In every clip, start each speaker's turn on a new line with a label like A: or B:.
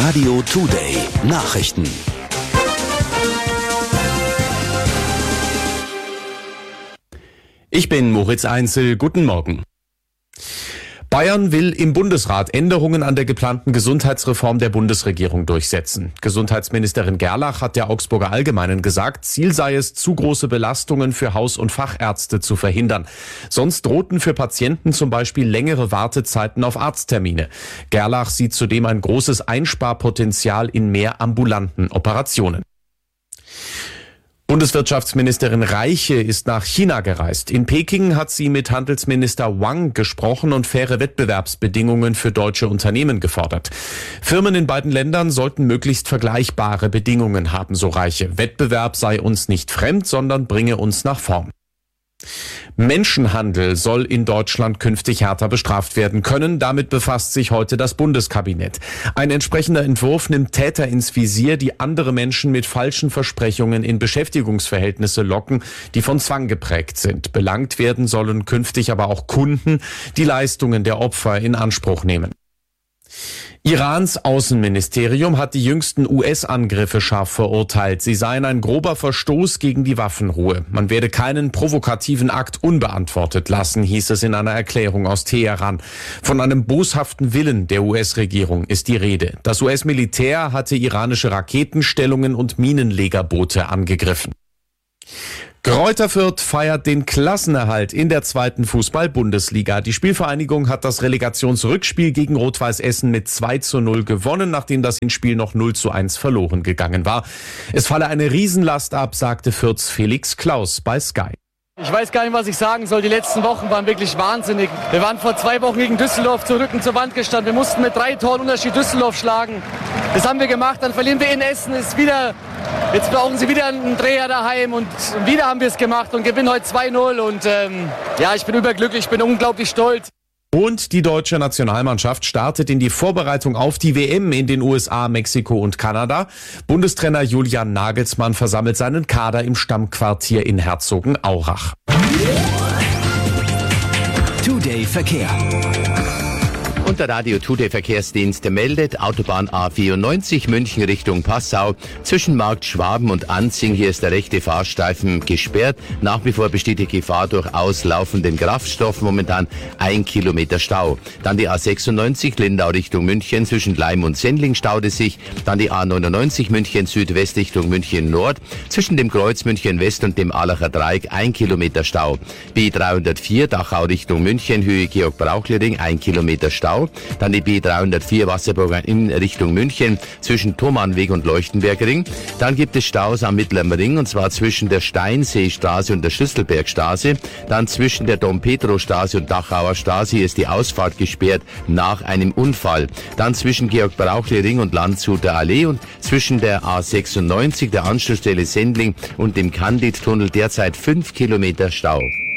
A: Radio Today Nachrichten.
B: Ich bin Moritz Einzel. Guten Morgen. Bayern will im Bundesrat Änderungen an der geplanten Gesundheitsreform der Bundesregierung durchsetzen. Gesundheitsministerin Gerlach hat der Augsburger Allgemeinen gesagt, Ziel sei es, zu große Belastungen für Haus- und Fachärzte zu verhindern. Sonst drohten für Patienten zum Beispiel längere Wartezeiten auf Arzttermine. Gerlach sieht zudem ein großes Einsparpotenzial in mehr ambulanten Operationen. Bundeswirtschaftsministerin Reiche ist nach China gereist. In Peking hat sie mit Handelsminister Wang gesprochen und faire Wettbewerbsbedingungen für deutsche Unternehmen gefordert. Firmen in beiden Ländern sollten möglichst vergleichbare Bedingungen haben, so Reiche. Wettbewerb sei uns nicht fremd, sondern bringe uns nach vorn. Menschenhandel soll in Deutschland künftig härter bestraft werden können. Damit befasst sich heute das Bundeskabinett. Ein entsprechender Entwurf nimmt Täter ins Visier, die andere Menschen mit falschen Versprechungen in Beschäftigungsverhältnisse locken, die von Zwang geprägt sind. Belangt werden sollen künftig aber auch Kunden, die Leistungen der Opfer in Anspruch nehmen. Irans Außenministerium hat die jüngsten US-Angriffe scharf verurteilt. Sie seien ein grober Verstoß gegen die Waffenruhe. Man werde keinen provokativen Akt unbeantwortet lassen, hieß es in einer Erklärung aus Teheran. Von einem boshaften Willen der US-Regierung ist die Rede. Das US-Militär hatte iranische Raketenstellungen und Minenlegerboote angegriffen. Greuther Fürth feiert den Klassenerhalt in der 2. Fußball-Bundesliga. Die Spielvereinigung hat das Relegationsrückspiel gegen Rot-Weiß Essen mit 2:0 gewonnen, nachdem das Hinspiel noch 0:1 verloren gegangen war. Es falle eine Riesenlast ab, sagte Fürths Felix Klaus bei Sky.
C: Ich weiß gar nicht, was ich sagen soll. Die letzten Wochen waren wirklich wahnsinnig. Wir waren vor 2 Wochen gegen Düsseldorf zu Rücken zur Wand gestanden. Wir mussten mit 3 Toren Unterschied Düsseldorf schlagen. Das haben wir gemacht. Dann verlieren wir in Essen. Jetzt brauchen sie wieder einen Dreher daheim. Und wieder haben wir es gemacht und gewinnen heute 2:0. Und ich bin überglücklich. Ich bin unglaublich stolz.
B: Und die deutsche Nationalmannschaft startet in die Vorbereitung auf die WM in den USA, Mexiko und Kanada. Bundestrainer Julian Nagelsmann versammelt seinen Kader im Stammquartier in Herzogenaurach.
A: Today Verkehr.
D: Und der Radio Today Verkehrsdienst meldet Autobahn A94 München Richtung Passau zwischen Markt Schwaben und Anzing. Hier ist der rechte Fahrstreifen gesperrt. Nach wie vor besteht die Gefahr durch auslaufenden Kraftstoff. Momentan 1 Kilometer Stau. Dann die A96 Lindau Richtung München zwischen Gleim und Sendling staute sich. Dann die A99 München Südwest Richtung München Nord zwischen dem Kreuz München West und dem Allacher Dreieck 1 Kilometer Stau. B304 Dachau Richtung München Höhe Georg-Brauchli-Ring 1 Kilometer Stau. Dann die B304 Wasserburg in Richtung München zwischen Thomannweg und Leuchtenbergring. Dann gibt es Staus am Mittleren Ring und zwar zwischen der Steinseestraße und der Schlüsselbergstraße. Dann zwischen der Dom-Petro-Straße und Dachauer Straße. Hier ist die Ausfahrt gesperrt nach einem Unfall. Dann zwischen Georg-Brauchli-Ring und Landshuter Allee und zwischen der A96, der Anschlussstelle Sendling und dem Candid-Tunnel derzeit 5 Kilometer Stau.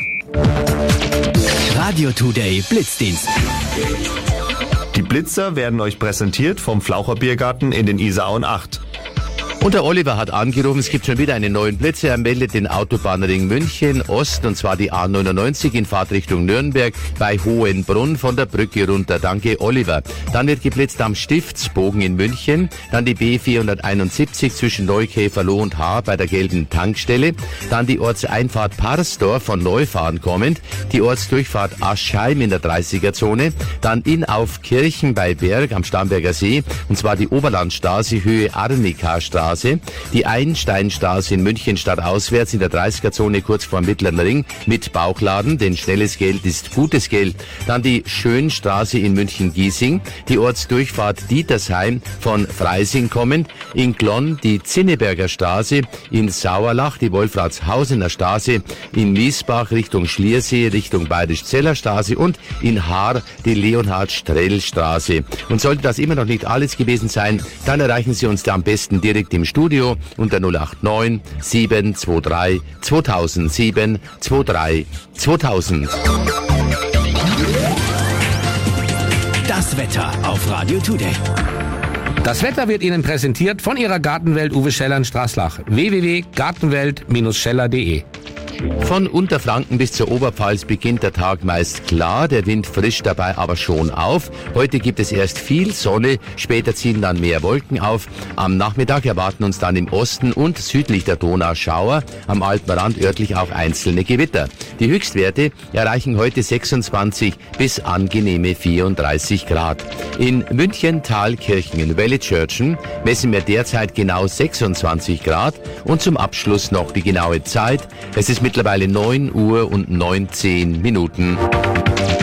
A: Radio Today Blitzdienst.
E: Die Blitzer werden euch präsentiert vom Flaucher Biergarten in den Isarauen 8.
D: Und der Oliver hat angerufen, es gibt schon wieder einen neuen Blitzer. Er meldet den Autobahnring München Ost, und zwar die A99 in Fahrtrichtung Nürnberg bei Hohenbrunn von der Brücke runter. Danke, Oliver. Dann wird geblitzt am Stiftsbogen in München. Dann die B471 zwischen Neukäferloh und Haar bei der gelben Tankstelle. Dann die Ortseinfahrt Parsdorf von Neufahren kommend. Die Ortsdurchfahrt Aschheim in der 30er-Zone. Dann in Aufkirchen bei Berg am Starnberger See. Und zwar die Oberlandstraße Höhe Arnika-Straße. Die Einsteinstraße in München stadtauswärts in der 30er-Zone kurz vor dem Mittleren Ring mit Bauchladen, denn schnelles Geld ist gutes Geld. Dann die Schönstraße in München-Giesing, die Ortsdurchfahrt Dietersheim von Freising kommend, in Glonn die Zinneberger Straße, in Sauerlach die Wolfratshausener Straße, in Miesbach Richtung Schliersee, Richtung Bayerisch-Zeller Straße und in Haar die Leonhard-Strell-Straße. Und sollte das immer noch nicht alles gewesen sein, dann erreichen Sie uns da am besten direkt im Studio unter 089 723 2007 23 2000.
A: Das Wetter auf Radio Today.
F: Das Wetter wird Ihnen präsentiert von Ihrer Gartenwelt Uwe Scheller in Straßlach. www.gartenwelt-scheller.de
D: Von Unterfranken bis zur Oberpfalz beginnt der Tag meist klar, der Wind frischt dabei aber schon auf. Heute gibt es erst viel Sonne, später ziehen dann mehr Wolken auf. Am Nachmittag erwarten uns dann im Osten und südlich der Donau Schauer, am Alpenrand örtlich auch einzelne Gewitter. Die Höchstwerte erreichen heute 26 bis angenehme 34 Grad. In München, Thalkirchen in Wellitzschörtchen messen wir derzeit genau 26 Grad und zum Abschluss noch die genaue Zeit. Es ist mittlerweile 9 Uhr und 19 Minuten.